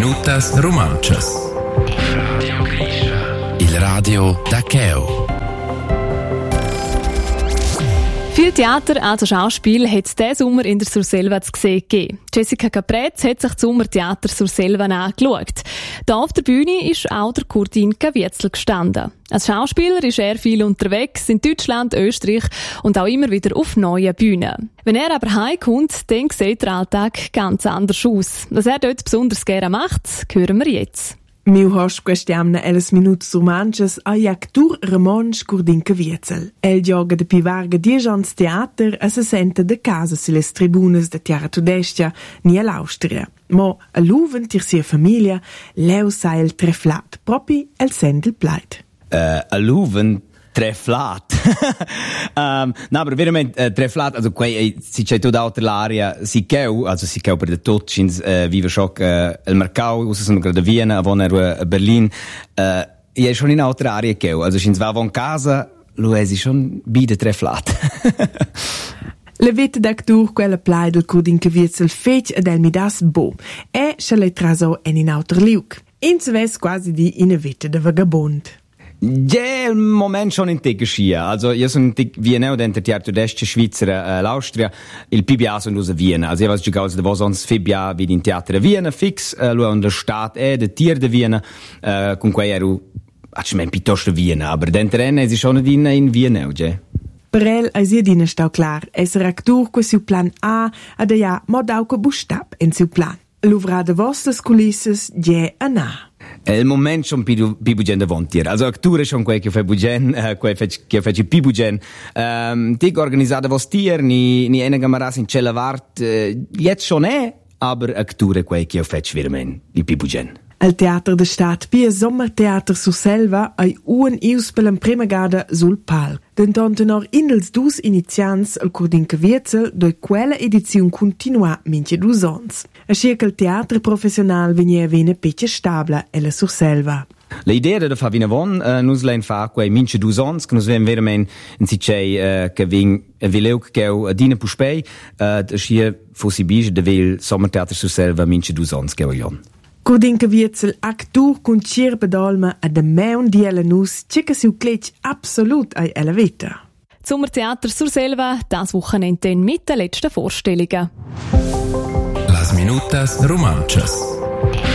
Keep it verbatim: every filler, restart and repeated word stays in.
minutas romanchas. Radio Grisha. Il radio da Cheo. Viel Theater, also Schauspiel, hat es diesen Sommer in der Surselva zu sehen gegeben. Jessica Caprez hat sich das Sommertheater Surselva angeschaut. Da auf der Bühne ist auch der Kurdin Kavietzel gestanden. Als Schauspieler ist er viel unterwegs in Deutschland, Österreich und auch immer wieder auf neuen Bühnen. Wenn er aber heimkommt, dann sieht der Alltag ganz anders aus. Was er dort besonders gerne macht, hören wir jetzt. Miu host questiamna ellas minutas romanchas a actor Ramon Kurdin Kavietzel. El gioga de pivarga diez ans teater e se senta de casa sulle tribunas de Tiara Tudestia ni all'Austria. Mo a luven tir sia famiglia, leu sa el treflat, propi el sendel pleit. Uh, a luven treflat. um, no, aber veramente uh, treflat, also quei si c'è tutta altra l'area, si cheu, also si cheu per de tot, schins uh, vive schock uh, el Mercau, usa sono gerade a Vienna, a voner a Berlin, uh, ja schon in altra area cheu, also schins va von casa, lo è si schon bide treflat. La vita d'actor quella plai del Kurdin Kavietzel fech ed el mi das bo, e se le traso en in auter liuk. Inzwes quasi di in a vita de vagabond. Ja, im Moment schon in Tick geschehen. Also, ich sono in Tick Vienna, dentro Tiara Tudestia, Schweizer, äh, l'Austria. Il P B A sono aus Vienna. Also, ich weiß schon, dass da sonst F I B A wie in Theater Vienna, fix, äh, lo der Staat è, der Tier de Vienna, äh, con cui ero, ich mein, piuttosto Vienna, aber dentro Enne, si schon in, in Vienna, ja. Per el, ai sia dina stau clar, esser actor co siu plan A, ad ja mod au co bustab en siu plan. L'uvra de vostres culisses, ja a na. Il moment schon più più bugen davanti. Also acture schon quel che fa bugen, eh, quel che fa più bugen. Ehm, tig organizzata vos tier ni ni eine Gamaras in Cella Wart, eh, jetzt schon è, aber acture quel che fa veramente di più bugen. Al Theater de Stadt Pia Sommertheater Surselva ai un ius per la prima gada sul palco. Dentonte nor indels dus inizians al Kurdin Kavietzel doi quella edizione continua mince dus ons. A scia il teatro professional venia vene pecce stabla e la Surselva. L'idea da fa vina von, uh, nus lein fa quei mince dus ons, che nus ven veramente in sicei uh, che vin vileu che a dina puspei, uh, da scia fossi bige de vil Sommertheater Surselva mince dus ons che voglion. Kurdin Kavietzel actor con cirpe dolma a de meun di ella nus circa siu clec absolut ai ella vita. Sommertheater Surselva, das Wochenende mit den letzten Vorstellungen. Las minutas romanchas.